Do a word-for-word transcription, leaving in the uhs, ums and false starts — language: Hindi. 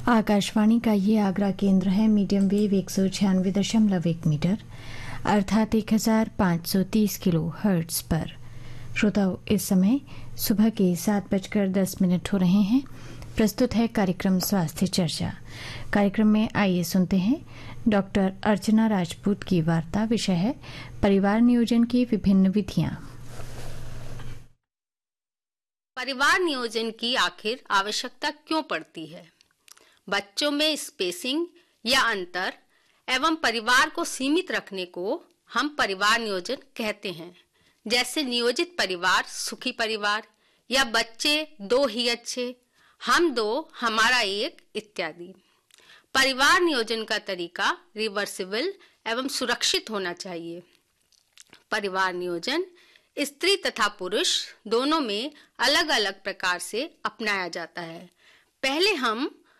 आकाशवाणी का ये आगरा केंद्र है। मीडियम वेव एक सौ छियानवे दशमलव एक मीटर अर्थात एक हजार पाँच सौ तीस किलो हर्ट्ज पर। श्रोताओं, इस समय सुबह के सात बजकर दस मिनट हो रहे हैं। प्रस्तुत है कार्यक्रम स्वास्थ्य चर्चा। कार्यक्रम में आइए सुनते हैं डॉक्टर अर्चना राजपूत की वार्ता। विषय है परिवार नियोजन की विभिन्न विधियां। परिवार नियोजन की आखिर आवश्यकता क्यों पड़ती है? बच्चों में स्पेसिंग या अंतर एवं परिवार को सीमित रखने को हम परिवार नियोजन कहते हैं। जैसे नियोजित परिवार सुखी परिवार, या बच्चे दो ही अच्छे, हम दो हमारा एक इत्यादि। परिवार नियोजन का तरीका रिवर्सिबल एवं सुरक्षित होना चाहिए। परिवार नियोजन स्त्री तथा पुरुष दोनों में अलग अलग प्रकार से अपनाया जाता है। पहले हम